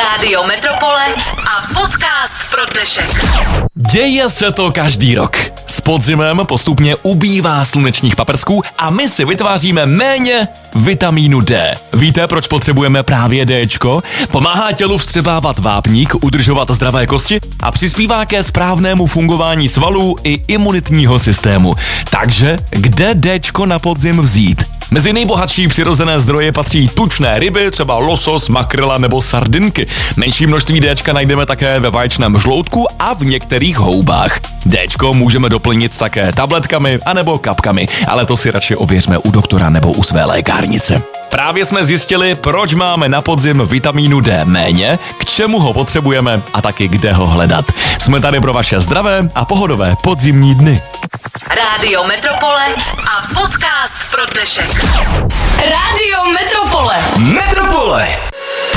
Rádio Metropole a podcast pro dnešek. Děje se to každý rok. S podzimem postupně ubývá slunečních paprsků a my si vytváříme méně vitamínu D. Víte, proč potřebujeme právě Dčko? Pomáhá tělu vstřebávat vápník, udržovat zdravé kosti a přispívá ke správnému fungování svalů i imunitního systému. Takže kde Dčko na podzim vzít? Mezi nejbohatší přirozené zdroje patří tučné ryby, třeba losos, makrela nebo sardinky. Menší množství Dčka najdeme také ve vaječném žloutku a v některých houbách. Dčko můžeme doplnit také tabletkami anebo kapkami, ale to si radši ověřme u doktora nebo u své lékárnice. Právě jsme zjistili, proč máme na podzim vitamínu D méně, k čemu ho potřebujeme a taky kde ho hledat. Jsme tady pro vaše zdravé a pohodové podzimní dny. Rádio Metropole a podcast pro dnešek. Rádio Metropole. Metropole.